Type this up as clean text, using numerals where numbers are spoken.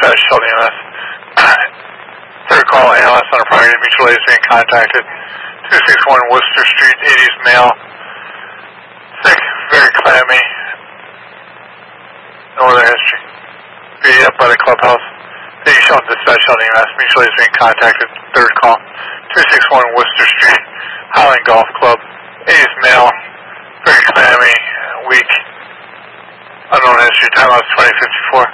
Dispatch, Shelby EMS. Third call, ALS on a priority mutual aid is being contacted. 261 Worcester Street, 80s male. Sick, very clammy. No other history. Be up by the clubhouse. Being shown dispatch, Shelby EMS. Mutual aid is being contacted. Third call. 261 Worcester Street, Highland Golf Club. 80s male. Very clammy, weak. Unknown history. Time out 2054.